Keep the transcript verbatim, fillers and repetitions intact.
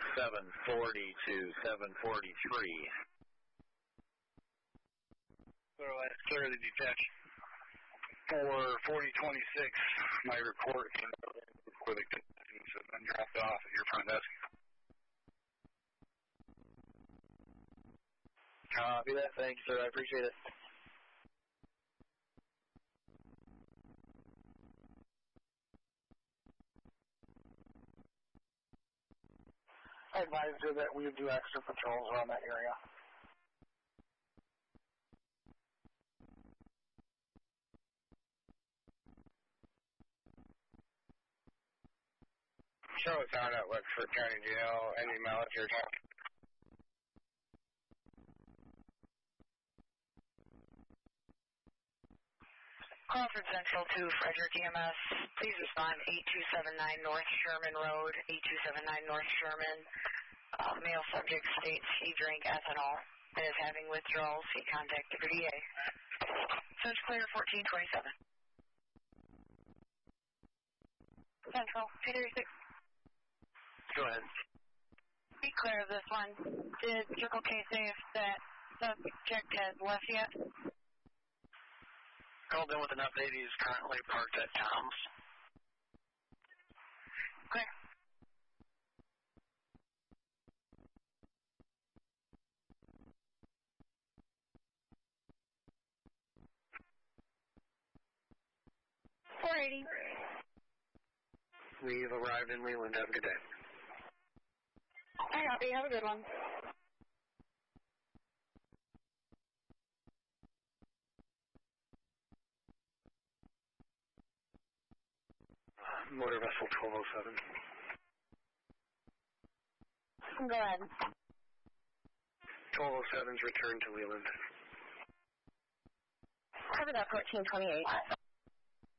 seven forty to seven forty-three. Clearly detached. For forty twenty-six, my report for the conditions have been dropped off at your front desk. Copy that. Thank you, sir. I appreciate it. I advise you that we do extra patrols around that area. Charlottetown at Wexford County Jail, any military talk. Crawford Central to Frederick E M S. Please respond eight two seven nine North Sherman Road, eight two seven nine North Sherman. Uh, male subject states he drank ethanol and is having withdrawals. He contacted the D A. Search clear fourteen twenty-seven. Central, two thirty-six. Go ahead. Be clear of this one. Did Circle K say if that subject has left yet? Called in with an update. He's currently parked at Tom's. Clear. four eighty. We've arrived in Leland. Have a good day. I copy. Have a good one. Motor vessel twelve oh seven. Go ahead. twelve oh seven's returned to Leland. Cover that fourteen twenty-eight.